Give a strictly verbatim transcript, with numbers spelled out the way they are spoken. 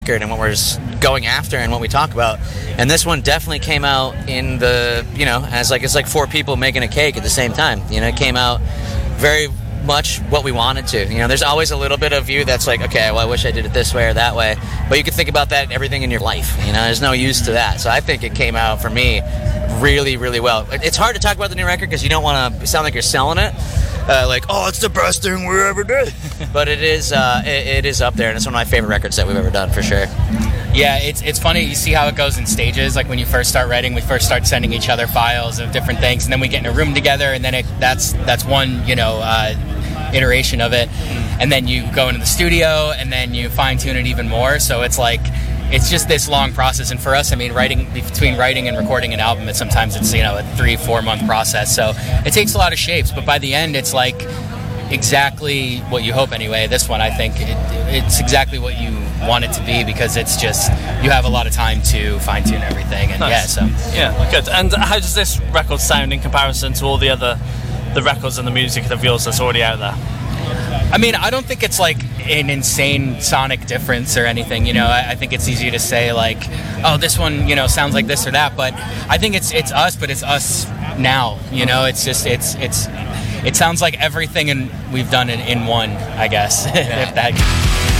and what we're going after and what we talk about. And this one definitely came out in the, you know, as like, it's like four people making a cake at the same time. You know, it came out very much what we wanted to. You know, there's always a little bit of you that's like, okay, well, I wish I did it this way or that way. But you can think about that in everything in your life. You know, there's no use to that. So I think it came out for me really, really well. It's hard to talk about the new record because you don't want to sound like you're selling it. Uh, like, oh, it's the best thing we ever did. But it is uh, it, it is up there, and it's one of my favorite records that we've ever done, for sure. Yeah, it's it's funny. You see how it goes in stages. Like when you first start writing, we first start sending each other files of different things, and then we get in a room together, and then it, that's that's one, you know, uh, iteration of it. And then you go into the studio, and then you fine-tune it even more. So it's like, it's just this long process. And for us, I mean, writing between writing and recording an album, it's sometimes it's, you know, a three, four month process. So it takes a lot of shapes, but by the end, it's like exactly what you hope anyway. This one, I think it, it's exactly what you want it to be, because it's just, you have a lot of time to fine tune everything. And nice. yeah, so yeah, good. And how does this record sound in comparison to all the other the records and the music of yours that's already out there? I mean, I don't think it's like an insane sonic difference or anything, you know. I, I think it's easy to say like, oh, this one, you know, sounds like this or that, but I think it's it's us, but it's us now, you know. It's just it's it's it sounds like everything in, we've done in, in one, I guess. Yeah. If that